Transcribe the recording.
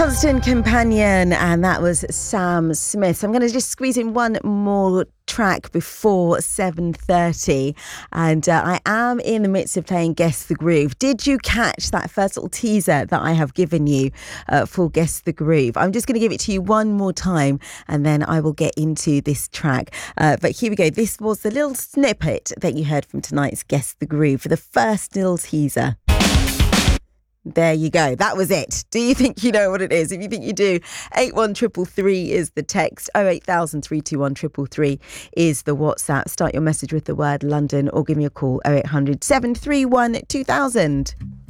Constant Companion, and that was Sam Smith. So I'm going to just squeeze in one more track before 7:30, and I am in the midst of playing Guess the Groove. Did you catch that first little teaser that I have given you for Guess the Groove? I'm just going to give it to you one more time, and then I will get into this track. But here we go. This was the little snippet that you heard from tonight's Guess the Groove for the first little teaser. There you go. That was it. Do you think you know what it is? If you think you do, 81333 is the text. 08000 321 333 is the WhatsApp. Start your message with the word London or give me a call 0800 731 2000.